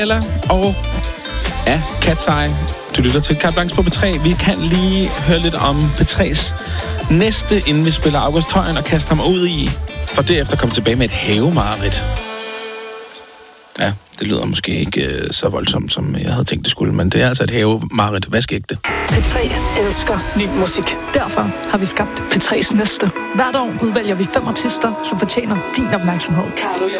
Ella og Cat's Eye. Du lytter til Carte Blanche på P3. Vi kan lige høre lidt om P3's næste, inden vi spiller August Højen og kaster ham ud i, for derefter komme tilbage med et havemareridt. Ja, det lyder måske ikke så voldsomt, som jeg havde tænkt, det skulle, men det er altså et havemareridt vaskægte. P3 elsker ny musik. Derfor har vi skabt P3's næste. Hvert år udvælger vi 5 artister, som fortjener din opmærksomhed.